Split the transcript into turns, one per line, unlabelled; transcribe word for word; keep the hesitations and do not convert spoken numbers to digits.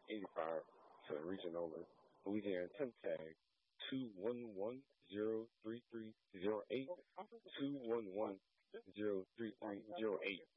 eighty-five to the region over. Louisiana ten tag two one one zero three three zero eight two one one zero three three zero eight.